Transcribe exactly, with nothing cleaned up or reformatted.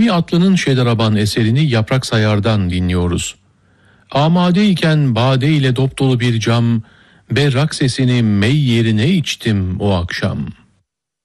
Hilmi Atlı'nın Şedaraban eserini Yaprak Sayar'dan dinliyoruz. Amadeyken bade ile dop dolu bir cam, berrak sesini mey yerine içtim o akşam.